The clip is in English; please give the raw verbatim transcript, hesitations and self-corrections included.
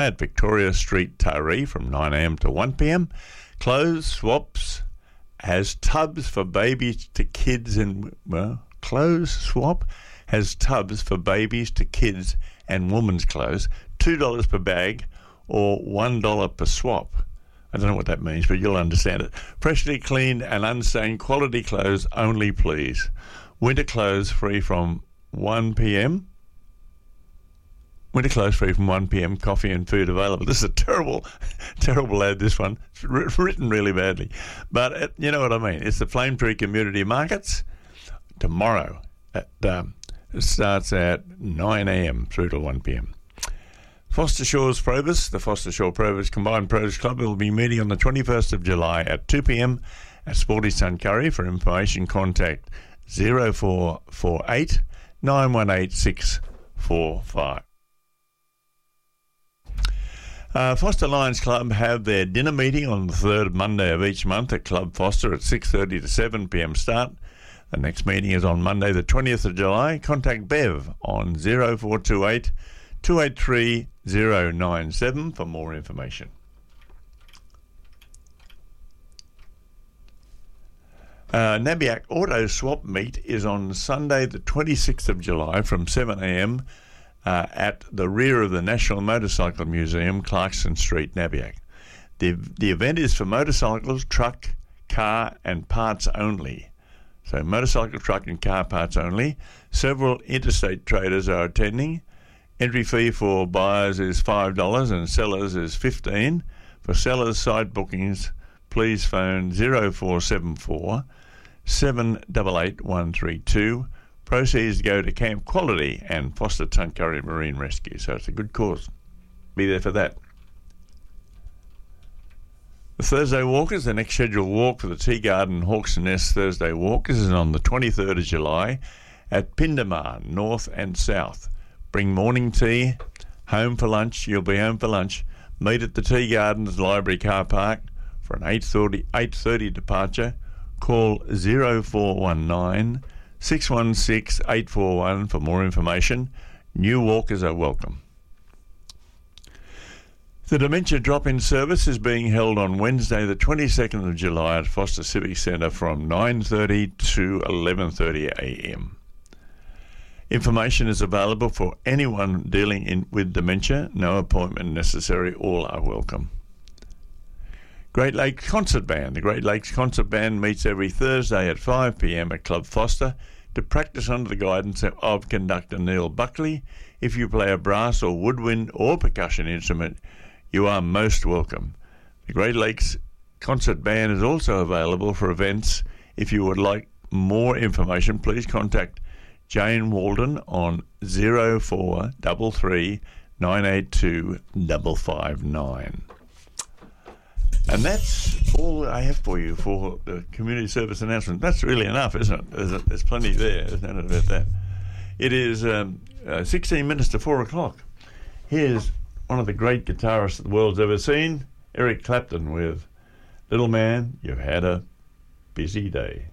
at Victoria Street, Taree, from nine a.m. to one p.m. Clothes Swaps has tubs for babies to kids and, well, Clothes Swap has tubs for babies to kids and women's clothes, two dollars per bag or one dollar per swap. I don't know what that means, but you'll understand it. Freshly cleaned and unstained quality clothes only, please. Winter clothes free from one p.m. Winter clothes free from one p.m. Coffee and food available. This is a terrible, terrible ad, this one. It's written really badly. But it, you know what I mean. It's the Flame Tree Community Markets tomorrow. At, um, it starts at nine a.m. through to one p.m. Foster Shores Probus, the Foster Shore Probus Combined Produce Club, will be meeting on the twenty-first of July at two p.m. at Sporty Tuncurry. For information, contact zero four four eight nine one eight six four five. Uh, Foster Lions Club have their dinner meeting on the third Monday of each month at Club Foster at six thirty to seven p.m. start. The next meeting is on Monday the twentieth of July. Contact Bev on zero four two eight two eight three zero nine seven for more information. Uh, Nabiac Auto Swap Meet is on Sunday the twenty-sixth of July from seven a.m. Uh, at the rear of the National Motorcycle Museum, Clarkson Street, Nabiac. The, the event is for motorcycles, truck, car and parts only. So motorcycle, truck and car parts only. Several interstate traders are attending. Entry fee for buyers is five dollars and sellers is fifteen dollars. For sellers' site bookings, please phone zero four seven four seven eight eight one three two. Proceeds go to Camp Quality and Foster Tuncurry Marine Rescue, so it's a good cause. Be there for that. The Thursday Walkers, the next scheduled walk for the Tea Garden Hawks Nest Thursday Walkers is on the twenty-third of July at Pindamar, North and South. Bring morning tea, home for lunch, you'll be home for lunch. Meet at the Tea Gardens Library Car Park for an eight thirty departure. Call zero four one nine six one six eight four one for more information. New walkers are welcome. The Dementia Drop-In Service is being held on Wednesday the twenty-second of July at Foster Civic Centre from nine thirty to eleven thirty a.m. Information is available for anyone dealing in, with dementia. No appointment necessary. All are welcome. Great Lakes Concert Band. The Great Lakes Concert Band meets every Thursday at five p.m. at Club Foster to practice under the guidance of conductor Neil Buckley. If you play a brass or woodwind or percussion instrument, you are most welcome. The Great Lakes Concert Band is also available for events. If you would like more information, please contact Jane Walden on zero four three three nine eight two five five nine. And that's all I have for you for the community service announcement. That's really enough, isn't it? There's, there's plenty there. There's no doubt about that. It is um, uh, sixteen minutes to four o'clock. Here's one of the great guitarists the world's ever seen, Eric Clapton with Little Man, You've Had a Busy Day.